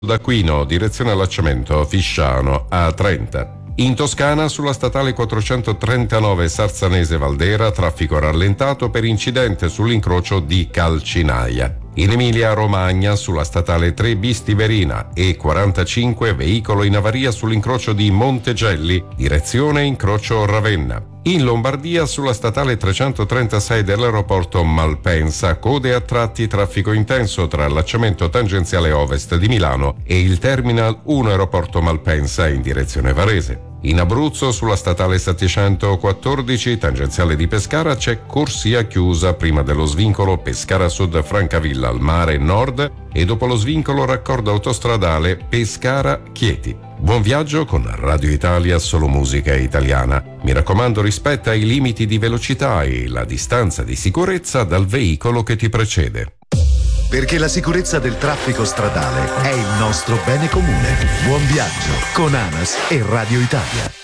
d'Aquino, direzione allacciamento Fisciano A30. In Toscana, sulla statale 439 Sarzanese-Valdera, traffico rallentato per incidente sull'incrocio di Calcinaia. In Emilia-Romagna, sulla statale 3 Bistiverina E45, veicolo in avaria sull'incrocio di Montegelli, direzione incrocio Ravenna. In Lombardia, sulla statale 336 dell'aeroporto Malpensa, code a tratti, traffico intenso tra allacciamento tangenziale ovest di Milano e il Terminal 1 aeroporto Malpensa in direzione Varese. In Abruzzo, sulla statale 714 tangenziale di Pescara, c'è corsia chiusa prima dello svincolo Pescara Sud Francavilla al mare nord e dopo lo svincolo raccordo autostradale Pescara Chieti. Buon viaggio con Radio Italia, solo musica italiana. Mi raccomando, rispetta i limiti di velocità e la distanza di sicurezza dal veicolo che ti precede. Perché la sicurezza del traffico stradale è il nostro bene comune. Buon viaggio con ANAS e Radio Italia.